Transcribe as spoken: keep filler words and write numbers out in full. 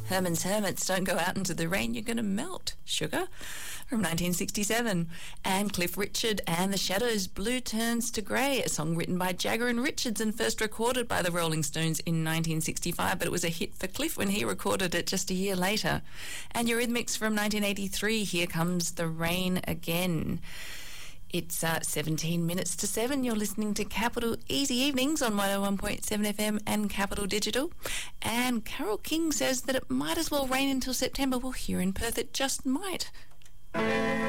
Herman's Hermits, Don't Go Out Into the Rain, You're Gonna Melt, Sugar, from nineteen sixty-seven. And Cliff Richard and the Shadows, Blue Turns to Grey, a song written by Jagger and Richards and first recorded by the Rolling Stones in nineteen sixty-five, but it was a hit for Cliff when he recorded it just a year later. And Eurythmics from nineteen eighty-three, Here Comes the Rain Again. It's uh, seventeen minutes to seven. You're listening to Capital Easy Evenings on one oh one point seven F M and Capital Digital. And Carole King says that it might as well rain until September. Well, here in Perth it just might.